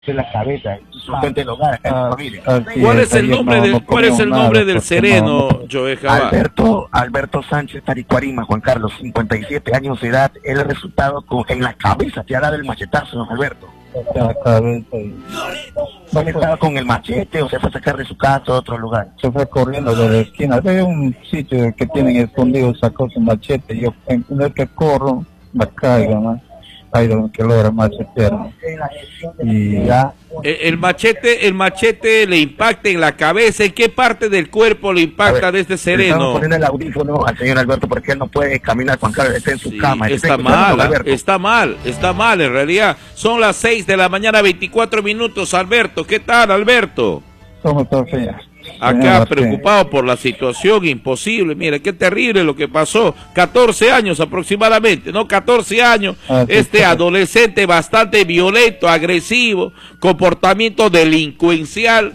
de la cabeza, sustente el hogar, familia. ¿Cuál es el nombre del sereno, Joe Jabá? Alberto Sánchez Taricuarima, Juan Carlos, 57 años de edad, el resultado en la cabeza te ha dado el machetazo, don Alberto. La cabeza. ¿No estaba con el machete o se fue a sacar de su casa a otro lugar? Se fue corriendo de la esquina. Hay un sitio que tienen escondido, sacó su machete. Yo en el que corro, me caigo, ¿no? Ahí donde que logra machetear. Y ya. El machete le impacta en la cabeza. ¿En qué parte del cuerpo le impacta de este sereno? Estamos poniendo el audífono al señor Alberto porque él no puede caminar, Juan Carlos, está en su cama. Está mal, en realidad. Son las 6 de la mañana, 24 minutos, Alberto. ¿Qué tal, Alberto? ¿Cómo está, señor? Acá preocupado por la situación, imposible. Mira, qué terrible lo que pasó. 14 años aproximadamente, ¿no? 14 años. Adolescente bastante violento, agresivo, comportamiento delincuencial,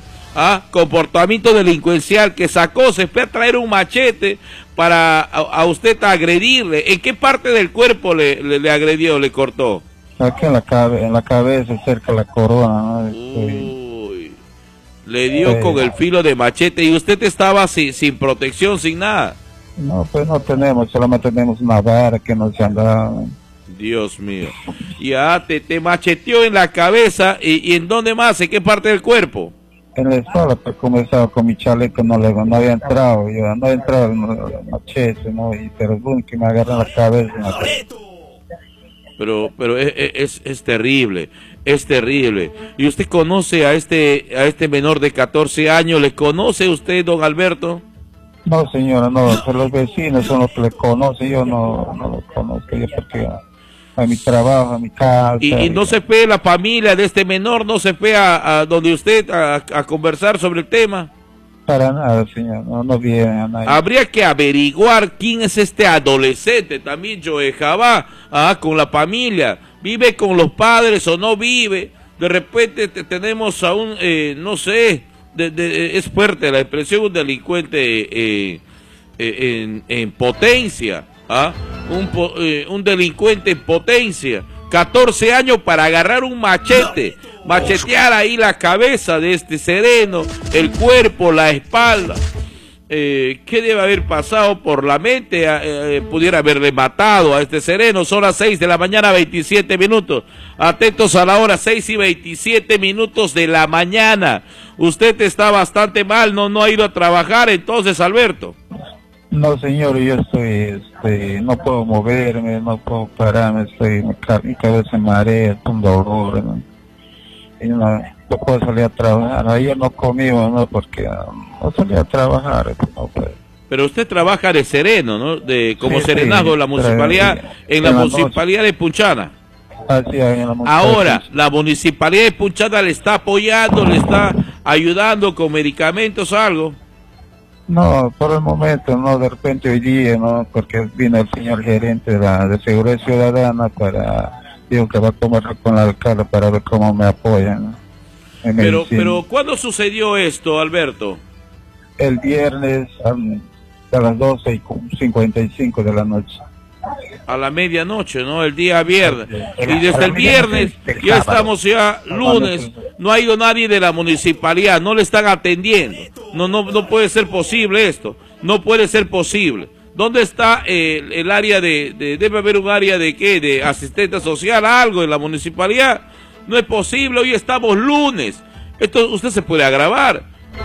que sacó, se fue a traer un machete para a usted agredirle. ¿En qué parte del cuerpo le agredió, le cortó? Aquí en la cabeza, cerca de la corona, ¿no? Le dio con el filo de machete y usted estaba sin protección, sin nada. No, pues no tenemos, solamente tenemos una vara que nos han dado. Dios mío. Ya te macheteó en la cabeza y ¿en dónde más? ¿En qué parte del cuerpo? En la espalda, pues como estaba con mi chaleco, no había entrado, yo no había entrado el machete, ¿no? Pero es bueno que me agarran la cabeza. Pero es terrible, es terrible. ¿Y usted conoce a este menor de 14 años? ¿Le conoce usted, don Alberto? No, señora, no, pero los vecinos son los que le conocen, yo no lo conozco, yo porque a mi trabajo, a mi casa. ¿Y no se fue la familia de este menor, no se fue a donde usted a conversar sobre el tema? Para nada, señor, no viene a nadie. Habría que averiguar quién es este adolescente también, Joe Jabá, con la familia. ¿Vive con los padres o no vive? De repente tenemos a un, no sé, es fuerte la expresión, un delincuente en potencia, un delincuente en potencia. 14 años para agarrar un machete, machetear ahí la cabeza de este sereno, el cuerpo, la espalda. ¿Qué debe haber pasado por la mente? Pudiera haberle matado a este sereno. Son las 6 de la mañana, 27 minutos. Atentos a la hora, 6 y 27 minutos de la mañana. Usted está bastante mal, no ha ido a trabajar entonces, Alberto. No, señor, yo no puedo moverme, no puedo pararme, mi cabeza me marea, un dolor, ¿no? Y no puedo salir a trabajar. Ayer no comí, ¿no? Porque no salí a trabajar, no puedo. Pero usted trabaja de sereno, ¿no? Como serenazgo en la municipalidad, en la municipalidad de Punchana. Así es, en la municipalidad. Ahora, la municipalidad de Punchana le está apoyando, le está ayudando con medicamentos o algo. No, por el momento, no, de repente hoy día, no, porque vino el señor gerente de Seguridad Ciudadana digo que va a conversar con el alcalde para ver cómo me apoyan, ¿no? Pero, ¿cuándo sucedió esto, Alberto? El viernes a las 12:55 de la noche. A la medianoche, ¿no? El día viernes. Y desde el viernes, ya estamos ya lunes, no ha ido nadie de la municipalidad, no le están atendiendo. No puede ser posible esto, no puede ser posible. ¿Dónde está el área debe haber un área de qué? De asistente social, algo en la municipalidad? No es posible, hoy estamos lunes. Usted se puede agravar,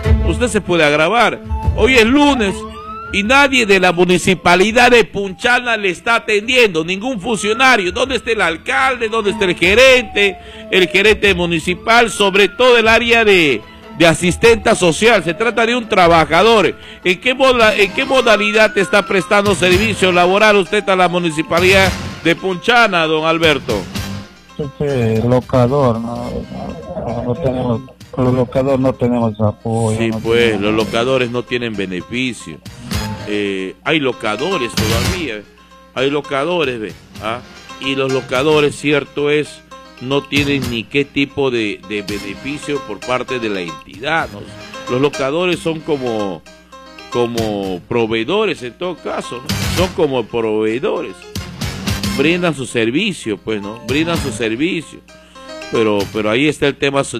Hoy es lunes. Y nadie de la municipalidad de Punchana le está atendiendo, ningún funcionario. ¿Dónde está el alcalde? ¿Dónde está el gerente municipal? Sobre todo el área de asistente social. Se trata de un trabajador. ¿En qué modalidad está prestando servicio laboral usted a la municipalidad de Punchana, don Alberto? Locador, no tenemos. Los locadores no tenemos apoyo. Sí, pues, los locadores no tienen beneficio. Hay locadores todavía, hay locadores, ¿ve? Y los locadores, cierto es, no tienen ni qué tipo de beneficio por parte de la entidad, ¿no? Los locadores son como proveedores en todo caso, ¿no? Son como proveedores, brindan su servicio, pues, ¿no? Brindan su servicio. pero ahí está el tema